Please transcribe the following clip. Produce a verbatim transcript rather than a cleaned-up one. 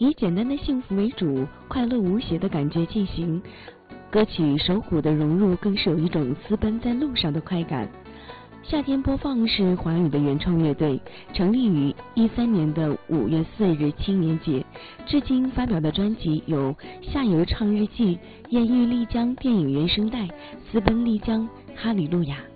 以简单的幸福为主，快乐无邪的感觉进行。歌曲《守虎》的融入更是有一种私奔在路上的快感。夏天播放是华语的原创乐队，成立于一三年的五月四日青年节，至今发表的专辑有《夏游唱日记》、《艳遇丽江》电影原声带、《私奔丽江》、《哈利路亚》。